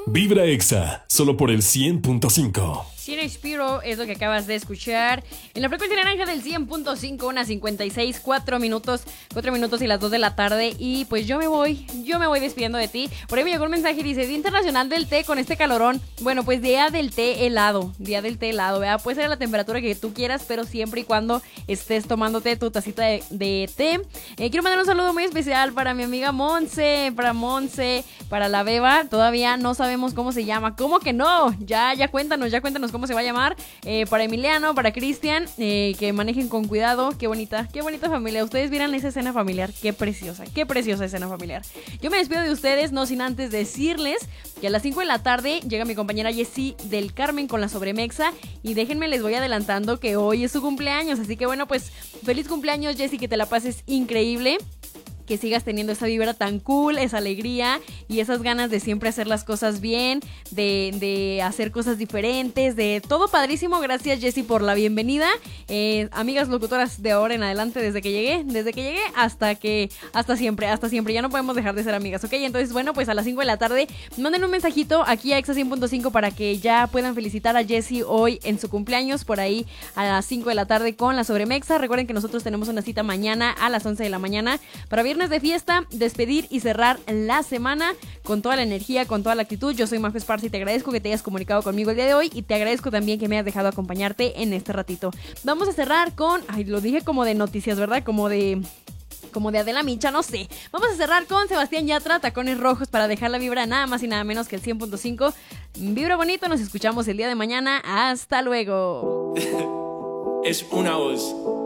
Vibra Exa, solo por el 100.5. Cine Spiro es lo que acabas de escuchar en la frecuencia naranja del 100.5, unas 56, 4 minutos y las 2 de la tarde. Y pues yo me voy despidiendo de ti. Por ahí me llegó un mensaje y dice: Día Internacional del Té con este calorón. Bueno, pues día del té helado, ¿verdad? Puede ser a la temperatura que tú quieras, pero siempre y cuando estés tomándote tu tacita de té. Quiero mandar un saludo muy especial para mi amiga Monse, para la Beba. Todavía no sabemos cómo se llama. ¿Cómo que no? Ya cuéntanos cómo se va a llamar. Para Emiliano, para Cristian, que manejen con cuidado. Qué bonita familia. Ustedes vieran esa escena familiar, qué preciosa escena familiar. Yo me despido de ustedes, no sin antes decirles que a las 5 de la tarde llega mi compañera Jessie del Carmen con la Sobremexa. Y déjenme, les voy adelantando que hoy es su cumpleaños, así que bueno, pues feliz cumpleaños, Jessie, que te la pases increíble, que sigas teniendo esa vibra tan cool, esa alegría y esas ganas de siempre hacer las cosas bien, de hacer cosas diferentes, de todo padrísimo. Gracias, Jessie, por la bienvenida. Amigas locutoras de ahora en adelante, desde que llegué hasta siempre, ya no podemos dejar de ser amigas, ¿ok? Entonces, bueno, pues a las 5 de la tarde manden un mensajito aquí a Exa 100.5 para que ya puedan felicitar a Jessie hoy en su cumpleaños, por ahí a las 5 de la tarde con la Sobremexa. Recuerden que nosotros tenemos una cita mañana a las 11 de la mañana para viernes de fiesta, despedir y cerrar la semana con toda la energía, con toda la actitud. Yo soy Majo Esparza y te agradezco que te hayas comunicado conmigo el día de hoy y te agradezco también que me hayas dejado acompañarte en este ratito. Vamos a cerrar con, lo dije como de noticias, ¿verdad? Como de Adela Micha, no sé. Vamos a cerrar con Sebastián Yatra, Tacones Rojos, para dejar la vibra nada más y nada menos que el 100.5. Vibra bonito, nos escuchamos el día de mañana. Hasta luego. Es una voz.